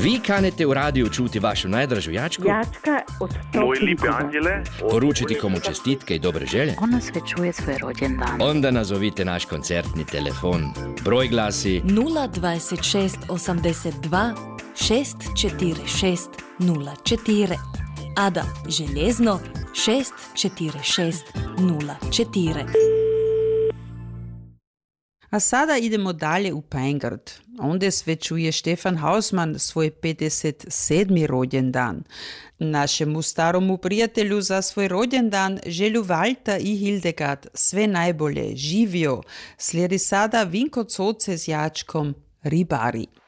Vi kanete u radiju čuti vašu najdražu jačku, Jačka od Moj lipe anđele, poručiti komu čestitke i dobre želje. Ona sve čuje svoj rođendan. Onda nazovite naš koncertni telefon. Broj glasi 026 82 646 04. Ada željezno 646 04. A sada idemo dalje u Pajngard. Onda svečuje Štefan Hausmann svoj 57. rođendan. Našemu staromu prijatelju za svoj rođendan želju Valta i Hildegard sve najbolje, živio. Slijedi sada Vinko Coce s jačkom Ribari.